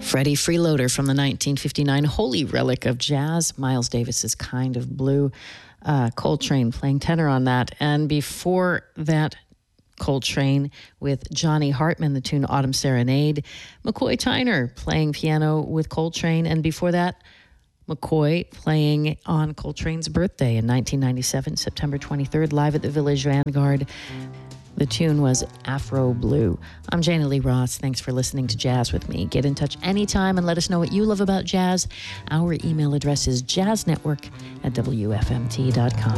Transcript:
Freddie Freeloader from the 1959 holy relic of jazz, Miles Davis's Kind of Blue. Coltrane playing tenor on that. And before that, Coltrane with Johnny Hartman, the tune Autumn Serenade. McCoy Tyner playing piano with Coltrane. And before that, McCoy playing on Coltrane's birthday in 1997, September 23rd, live at the Village Vanguard. The tune was Afro Blue. I'm Jana Lee Ross. Thanks for listening to Jazz with me. Get in touch anytime and let us know what you love about jazz. Our email address is jazznetwork@wfmt.com.